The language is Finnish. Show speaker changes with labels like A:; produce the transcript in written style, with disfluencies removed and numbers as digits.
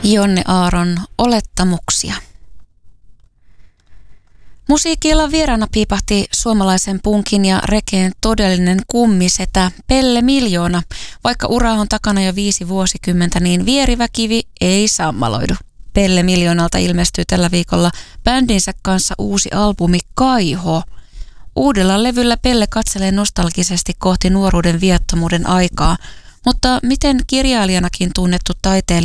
A: Jonne Aaron olettamuksia. Musiikilla vieraana piipahti suomalaisen punkin ja rekeen todellinen kummisetä Pelle Miljoona. Vaikka ura on takana jo 5 vuosikymmentä, niin vierivä kivi ei sammaloidu. Pelle Miljoonalta ilmestyy tällä viikolla bändinsä kanssa uusi albumi Kaiho. Uudella levyllä Pelle katselee nostalgisesti kohti nuoruuden viattomuuden aikaa, mutta miten kirjailijanakin tunnettu taiteilija